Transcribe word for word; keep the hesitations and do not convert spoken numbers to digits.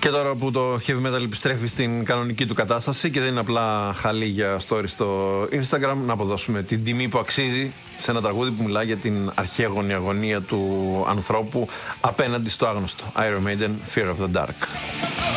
Και τώρα που το heavy metal επιστρέφει στην κανονική του κατάσταση και δεν είναι απλά χαλί για story στο Instagram, να αποδώσουμε την τιμή που αξίζει σε ένα τραγούδι που μιλάει για την αρχαίγονη αγωνία του ανθρώπου απέναντι στο άγνωστο. Iron Maiden, Fear of the Dark.